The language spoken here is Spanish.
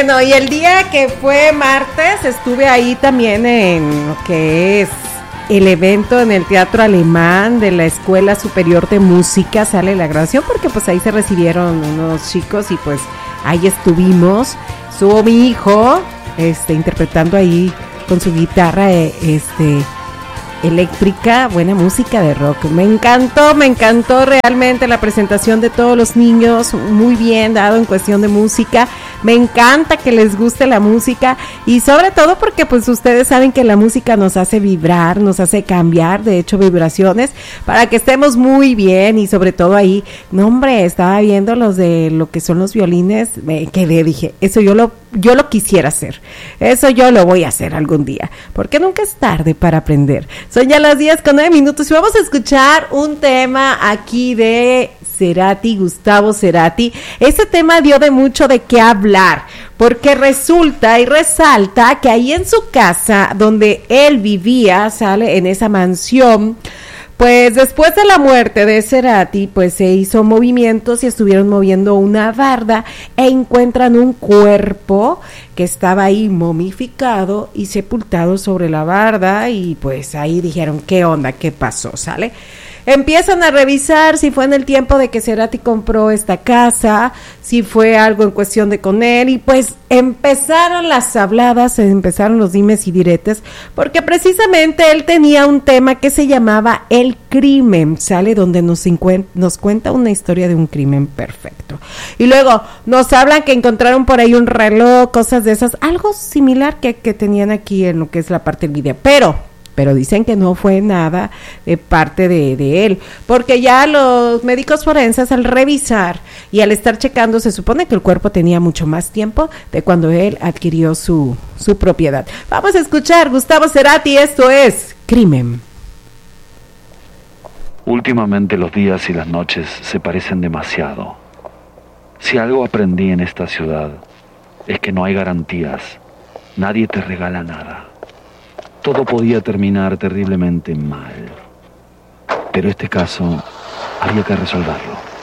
Bueno, y el día que fue martes estuve ahí también en lo que es el evento en el Teatro Alemán de la Escuela Superior de Música. Sale la grabación porque pues ahí se recibieron unos chicos y pues ahí estuvimos. Estuvo mi hijo interpretando ahí con su guitarra eléctrica, buena música de rock. Me encantó realmente la presentación de todos los niños, muy bien dado en cuestión de música. Me encanta que les guste la música y sobre todo porque pues ustedes saben que la música nos hace vibrar, nos hace cambiar, de hecho, vibraciones para que estemos muy bien. Y sobre todo ahí, no hombre, estaba viendo los de lo que son los violines, me quedé, dije, eso yo lo quisiera hacer, eso yo lo voy a hacer algún día, porque nunca es tarde para aprender. Son ya las 10:09 y vamos a escuchar un tema aquí de Cerati, Gustavo Cerati. Ese tema dio de mucho de qué hablar, porque resulta y resalta que ahí en su casa donde él vivía, sale en esa mansión, pues después de la muerte de Cerati, pues se hizo movimientos y estuvieron moviendo una barda e encuentran un cuerpo que estaba ahí momificado y sepultado sobre la barda y pues ahí dijeron, ¿qué onda? ¿Qué pasó? ¿Sale? Empiezan a revisar si fue en el tiempo de que Cerati compró esta casa, si fue algo en cuestión de con él, y pues empezaron las habladas, empezaron los dimes y diretes, porque precisamente él tenía un tema que se llamaba El Crimen, ¿sale? Donde nos cuenta una historia de un crimen perfecto. Y luego nos hablan que encontraron por ahí un reloj, cosas de esas, algo similar que tenían aquí en lo que es la parte del video, pero dicen que no fue nada de parte de él, porque ya los médicos forenses al revisar y al estar checando, se supone que el cuerpo tenía mucho más tiempo de cuando él adquirió su propiedad. Vamos a escuchar Gustavo Cerati, esto es Crimen. Últimamente los días y las noches se parecen demasiado. Si algo aprendí en esta ciudad es que no hay garantías, nadie te regala nada. Todo podía terminar terriblemente mal, pero este caso había que resolverlo.